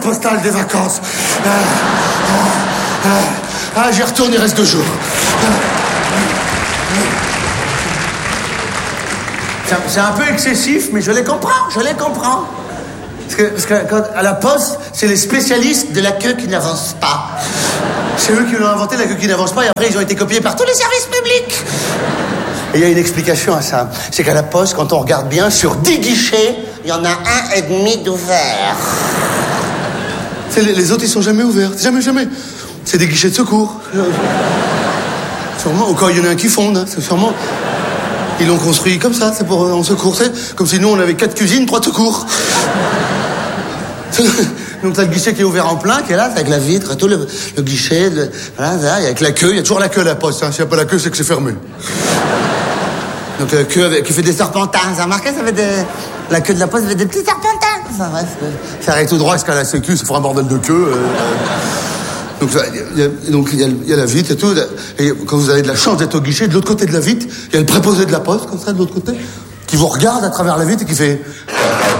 postale des vacances. J'y retourne, il reste 2 jours. C'est un peu excessif, mais je les comprends. Parce que quand, à la poste, c'est les spécialistes de la queue qui n'avance pas. C'est eux qui l'ont inventé, la queue qui n'avance pas, et après ils ont été copiés par tous les services publics. Et il y a une explication à ça. C'est qu'à la poste, quand on regarde bien, sur 10 guichets, il y en a 1,5 d'ouverts. Les autres, ils sont jamais ouverts. Jamais. C'est des guichets de secours. Sûrement, au cas où il y en a un qui fonde. Hein. C'est sûrement... Ils l'ont construit comme ça, c'est pour en secours. C'est comme si nous, on avait 4 cuisines, 3 secours. Donc t'as le guichet qui est ouvert en plein, qui est là, avec la vitre, tout le guichet, voilà, là, avec la queue. Il y a toujours la queue à la poste. Hein. S'il n'y a pas la queue, c'est que c'est fermé. Donc la queue qui fait des serpentins. Vous avez remarqué, ça fait des... La queue de la poste fait des petits serpentins. Enfin bref, ça arrête tout droit jusqu'à la sécu, ça fera un bordel de queue. Donc il y a la vitre et tout. Et quand vous avez de la chance d'être au guichet, de l'autre côté de la vitre, il y a le préposé de la poste, comme ça, de l'autre côté, qui vous regarde à travers la vitre et qui fait...